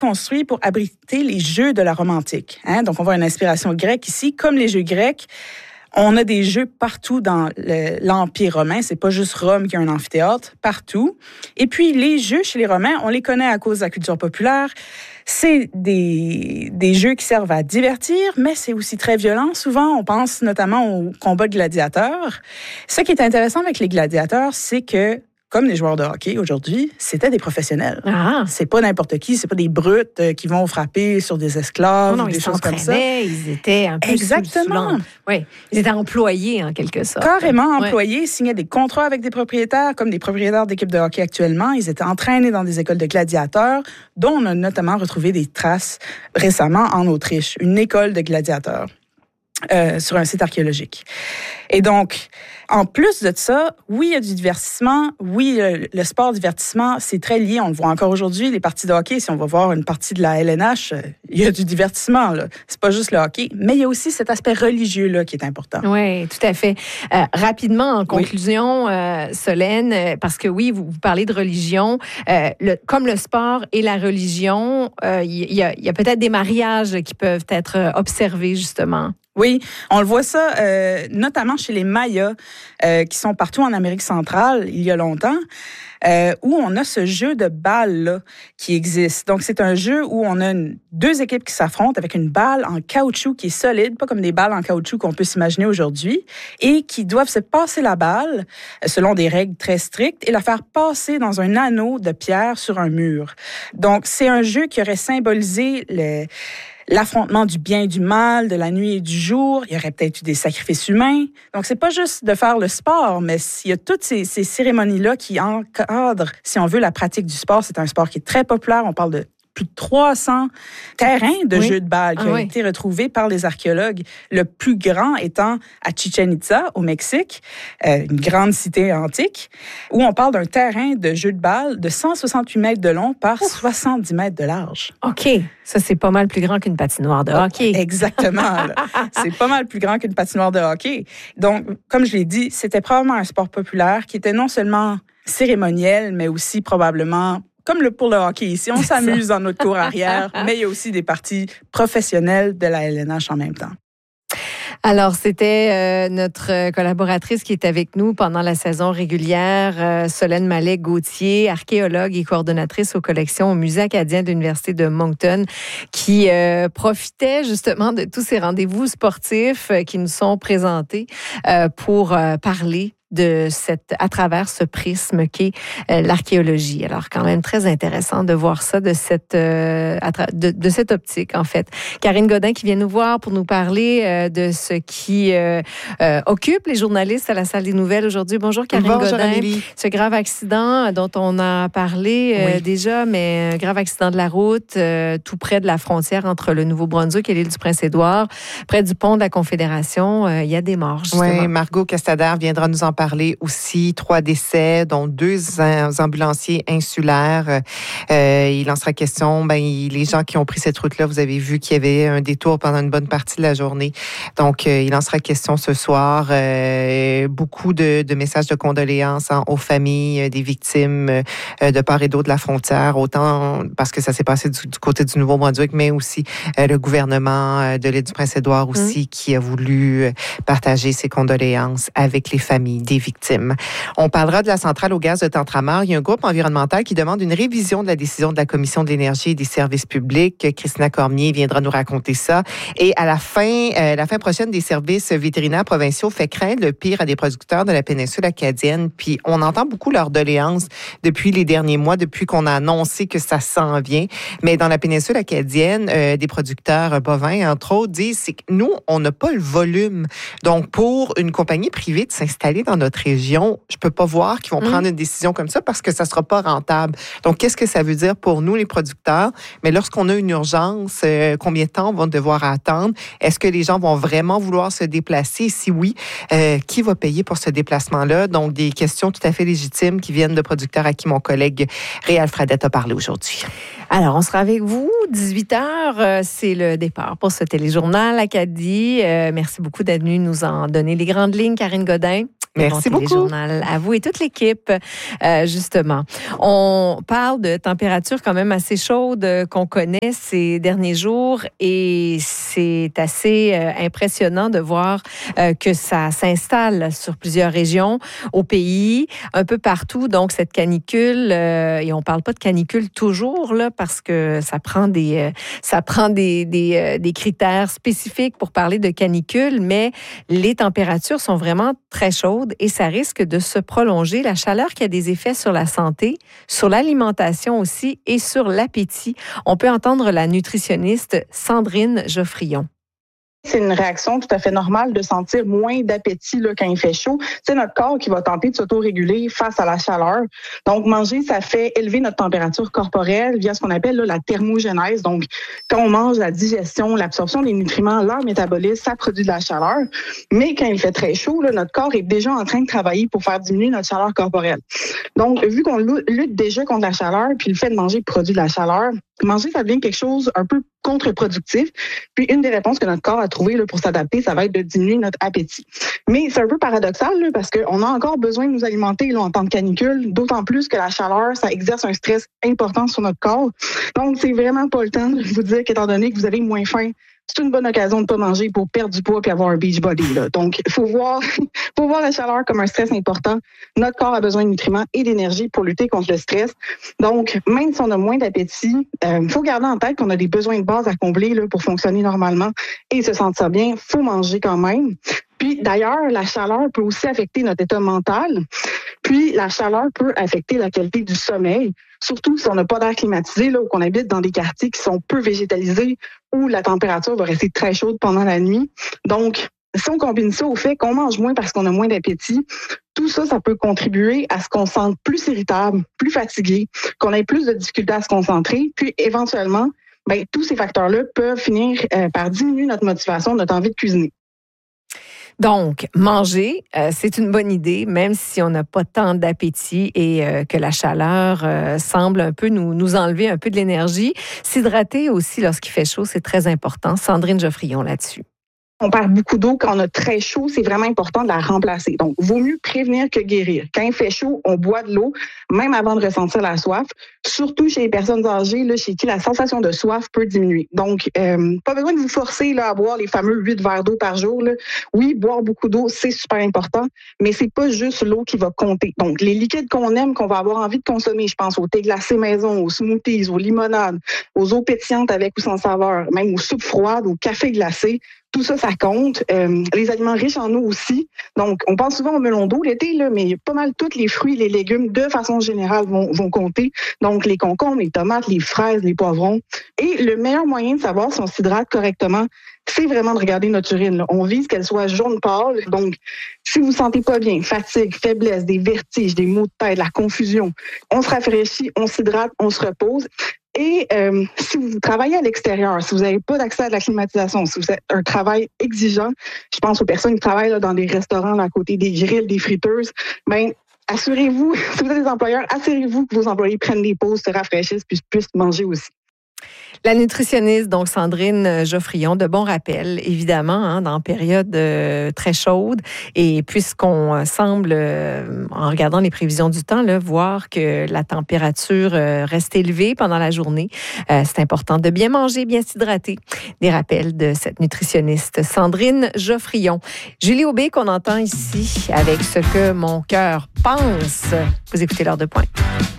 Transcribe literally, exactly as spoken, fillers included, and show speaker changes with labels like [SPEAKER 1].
[SPEAKER 1] construit pour abriter les jeux de la Rome antique. Hein? Donc, on voit une inspiration grecque ici. Comme les jeux grecs, on a des jeux partout dans le, l'Empire romain. C'est pas juste Rome qui a un amphithéâtre, partout. Et puis, les jeux chez les Romains, on les connaît à cause de la culture populaire. C'est des, des jeux qui servent à divertir, mais c'est aussi très violent. Souvent, on pense notamment au combat de gladiateurs. Ce qui est intéressant avec les gladiateurs, c'est que comme les joueurs de hockey aujourd'hui, c'était des professionnels.
[SPEAKER 2] Ah.
[SPEAKER 1] C'est pas n'importe qui, c'est pas des brutes euh, qui vont frapper sur des esclaves
[SPEAKER 2] non, non,
[SPEAKER 1] ou des
[SPEAKER 2] ils
[SPEAKER 1] choses comme ça.
[SPEAKER 2] Ils étaient un peu
[SPEAKER 1] Exactement.
[SPEAKER 2] Sous, sous oui, ils étaient employés en quelque sorte.
[SPEAKER 1] Carrément employés, ouais. Ils signaient des contrats avec des propriétaires, comme des propriétaires d'équipes de hockey actuellement. Ils étaient entraînés dans des écoles de gladiateurs, dont on a notamment retrouvé des traces récemment en Autriche, une école de gladiateurs. Euh, sur un site archéologique. Et donc, en plus de ça, oui, il y a du divertissement. Oui, le, le sport divertissement, c'est très lié. On le voit encore aujourd'hui, les parties de hockey. Si on va voir une partie de la L N H, euh, il y a du divertissement, là. C'est pas juste le hockey, mais il y a aussi cet aspect religieux-là qui est important.
[SPEAKER 2] Oui, tout à fait. Euh, rapidement, en conclusion, oui. euh, Solène, euh, parce que oui, vous, vous parlez de religion, euh, le, comme le sport et la religion, il euh, y, y a, y a peut-être des mariages qui peuvent être observés, justement.
[SPEAKER 1] Oui, on le voit ça euh, notamment chez les Mayas, euh, qui sont partout en Amérique centrale il y a longtemps, euh, où on a ce jeu de balles-là qui existe. Donc, c'est un jeu où on a une, deux équipes qui s'affrontent avec une balle en caoutchouc qui est solide, pas comme des balles en caoutchouc qu'on peut s'imaginer aujourd'hui, et qui doivent se passer la balle selon des règles très strictes et la faire passer dans un anneau de pierre sur un mur. Donc, c'est un jeu qui aurait symbolisé le... l'affrontement du bien et du mal, de la nuit et du jour. Il y aurait peut-être eu des sacrifices humains. Donc, c'est pas juste de faire le sport, mais il y a toutes ces, ces cérémonies-là qui encadrent, si on veut, la pratique du sport. C'est un sport qui est très populaire. On parle de plus de trois cents terrains de oui. jeux de balles qui ah, ont oui. été retrouvés par les archéologues. Le plus grand étant à Chichén Itzá, au Mexique, euh, une grande cité antique, où on parle d'un terrain de jeux de balles de cent soixante-huit mètres de long par Ouf. soixante-dix mètres de large.
[SPEAKER 2] OK. Ça, c'est pas mal plus grand qu'une patinoire de hockey.
[SPEAKER 1] Exactement. C'est pas mal plus grand qu'une patinoire de hockey. Donc, comme je l'ai dit, c'était probablement un sport populaire qui était non seulement cérémoniel, mais aussi probablement comme le, pour le hockey ici, on s'amuse dans notre cour arrière, mais il y a aussi des parties professionnelles de la L N H en même temps.
[SPEAKER 2] Alors, c'était euh, notre collaboratrice qui est avec nous pendant la saison régulière, euh, Solène Mallet-Gauthier, archéologue et coordonnatrice aux collections au Musée acadien de l'Université de Moncton, qui euh, profitait justement de tous ces rendez-vous sportifs euh, qui nous sont présentés euh, pour euh, parler de cette, à travers ce prisme qu'est euh, l'archéologie. Alors, quand même très intéressant de voir ça de cette, euh, de, de cette optique, en fait. Karine Godin qui vient nous voir pour nous parler euh, de ce qui euh, euh, occupe les journalistes à la Salle des Nouvelles aujourd'hui. Bonjour, Karine
[SPEAKER 3] Bonjour,
[SPEAKER 2] Godin.
[SPEAKER 3] Amélie.
[SPEAKER 2] Ce grave accident dont on a parlé euh, oui. déjà, mais grave accident de la route euh, tout près de la frontière entre le Nouveau-Brunswick et l'île du Prince-Édouard, près du pont de la Confédération. Euh, il y a des morts, justement.
[SPEAKER 3] Oui, Margot Castader viendra nous en parler aussi. Trois décès, dont deux ambulanciers insulaires. Euh, il en sera question, ben, les gens qui ont pris cette route-là, vous avez vu qu'il y avait un détour pendant une bonne partie de la journée. Donc, euh, il en sera question ce soir. Euh, beaucoup de, de messages de condoléances hein, aux familles des victimes euh, de part et d'autre de la frontière, autant parce que ça s'est passé du, du côté du Nouveau-Brunswick, mais aussi euh, le gouvernement de l'île du Prince-Édouard aussi, mmh. qui a voulu partager ses condoléances avec les familles des victimes. On parlera de la centrale au gaz de Tentramar. Il y a un groupe environnemental qui demande une révision de la décision de la Commission de l'énergie et des services publics. Christina Cormier viendra nous raconter ça. Et à la fin, euh, la fin prochaine des services vétérinaires provinciaux fait craindre le pire à des producteurs de la péninsule acadienne. Puis on entend beaucoup leurs doléances depuis les derniers mois, depuis qu'on a annoncé que ça s'en vient. Mais dans la péninsule acadienne, euh, des producteurs bovins, entre autres, disent c'est que nous, on n'a pas le volume. Donc, pour une compagnie privée de s'installer dans notre région, je peux pas voir qu'ils vont prendre mmh. une décision comme ça parce que ça sera pas rentable. Donc, qu'est-ce que ça veut dire pour nous, les producteurs? Mais lorsqu'on a une urgence, euh, combien de temps on va devoir attendre? Est-ce que les gens vont vraiment vouloir se déplacer? Si oui, euh, qui va payer pour ce déplacement-là? Donc, des questions tout à fait légitimes qui viennent de producteurs à qui mon collègue Réal Fradette a parlé aujourd'hui.
[SPEAKER 2] Alors, on sera avec vous. dix-huit heures, euh, c'est le départ pour ce téléjournal Acadie. Euh, merci beaucoup d'être venu nous en donner les grandes lignes, Karine Godin.
[SPEAKER 3] Merci
[SPEAKER 2] bon
[SPEAKER 3] beaucoup.
[SPEAKER 2] Téléjournal. À vous et toute l'équipe, euh, justement. On parle de température quand même assez chaude euh, qu'on connaît ces derniers jours et c'est assez euh, impressionnant de voir euh, que ça s'installe sur plusieurs régions au pays, un peu partout. Donc, cette canicule, euh, et on parle pas de canicule toujours, là, parce que ça prend des, euh, ça prend des, des, euh, des critères spécifiques pour parler de canicule, mais les températures sont vraiment très chaudes et ça risque de se prolonger. La chaleur qui a des effets sur la santé, sur l'alimentation aussi et sur l'appétit. On peut entendre la nutritionniste Sandrine Geoffrion.
[SPEAKER 4] C'est une réaction tout à fait normale de sentir moins d'appétit là, quand il fait chaud. C'est notre corps qui va tenter de s'auto-réguler face à la chaleur. Donc, manger, ça fait élever notre température corporelle via ce qu'on appelle là, la thermogénèse. Donc, quand on mange, la digestion, l'absorption des nutriments, leur métabolisme, ça produit de la chaleur. Mais quand il fait très chaud, là, notre corps est déjà en train de travailler pour faire diminuer notre chaleur corporelle. Donc, vu qu'on lutte déjà contre la chaleur, puis le fait de manger produit de la chaleur, manger, ça devient quelque chose un peu contre-productif. Puis une des réponses que notre corps a trouvées là, pour s'adapter, ça va être de diminuer notre appétit. Mais c'est un peu paradoxal là, parce qu'on a encore besoin de nous alimenter là, en temps de canicule, d'autant plus que la chaleur, ça exerce un stress important sur notre corps. Donc, c'est vraiment pas le temps de vous dire qu'étant donné que vous avez moins faim, c'est une bonne occasion de ne pas manger pour perdre du poids puis avoir un beach body. Là. Donc, il faut voir, faut voir la chaleur comme un stress important. Notre corps a besoin de nutriments et d'énergie pour lutter contre le stress. Donc, même si on a moins d'appétit, il euh, faut garder en tête qu'on a des besoins de base à combler là, pour fonctionner normalement et se sentir bien. Il faut manger quand même. Puis, d'ailleurs, la chaleur peut aussi affecter notre état mental. Puis, la chaleur peut affecter la qualité du sommeil, surtout si on n'a pas d'air climatisé là, ou qu'on habite dans des quartiers qui sont peu végétalisés, où la température va rester très chaude pendant la nuit. Donc, si on combine ça au fait qu'on mange moins parce qu'on a moins d'appétit, tout ça, ça peut contribuer à ce qu'on se sente plus irritable, plus fatigué, qu'on ait plus de difficultés à se concentrer, puis éventuellement, ben, tous ces facteurs-là peuvent finir euh, par diminuer notre motivation, notre envie de cuisiner.
[SPEAKER 2] Donc, manger, euh, c'est une bonne idée, même si on n'a pas tant d'appétit et euh, que la chaleur euh, semble un peu nous, nous enlever un peu de l'énergie. S'hydrater aussi lorsqu'il fait chaud, c'est très important. Sandrine Geoffrion là-dessus.
[SPEAKER 4] On perd beaucoup d'eau quand on a très chaud, c'est vraiment important de la remplacer. Donc, vaut mieux prévenir que guérir. Quand il fait chaud, on boit de l'eau, même avant de ressentir la soif. Surtout chez les personnes âgées, là, chez qui la sensation de soif peut diminuer. Donc, euh, pas besoin de vous forcer là, à boire les fameux huit verres d'eau par jour. Là. Oui, boire beaucoup d'eau, c'est super important, mais c'est pas juste l'eau qui va compter. Donc, les liquides qu'on aime, qu'on va avoir envie de consommer, je pense au thé glacé maison, aux smoothies, aux limonades, aux eaux pétillantes avec ou sans saveur, même aux soupes froides, au café glacé. Tout ça, ça compte. Euh, les aliments riches en eau aussi. Donc, on pense souvent au melon d'eau l'été, là, mais pas mal tous les fruits, les légumes, de façon générale, vont, vont compter. Donc, les concombres, les tomates, les fraises, les poivrons. Et le meilleur moyen de savoir si on s'hydrate correctement, c'est vraiment de regarder notre urine. Là. On vise qu'elle soit jaune pâle. Donc, si vous ne vous sentez pas bien, fatigue, faiblesse, des vertiges, des maux de tête, la confusion, on se rafraîchit, on s'hydrate, on se repose. Et euh, si vous travaillez à l'extérieur, si vous n'avez pas d'accès à la climatisation, si vous avez un travail exigeant, je pense aux personnes qui travaillent là, dans des restaurants là, à côté des grilles, des friteuses, ben assurez-vous, si vous êtes des employeurs, assurez-vous que vos employés prennent des pauses, se rafraîchissent, puis puissent manger aussi.
[SPEAKER 2] La nutritionniste, donc Sandrine Geoffrion, de bons rappels, évidemment, hein, dans période euh, très chaude. Et puisqu'on semble, euh, en regardant les prévisions du temps, là, voir que la température euh, reste élevée pendant la journée, euh, c'est important de bien manger, bien s'hydrater. Des rappels de cette nutritionniste, Sandrine Geoffrion. Julie Aubé, qu'on entend ici avec Ce que mon cœur pense. Vous écoutez l'heure de pointe.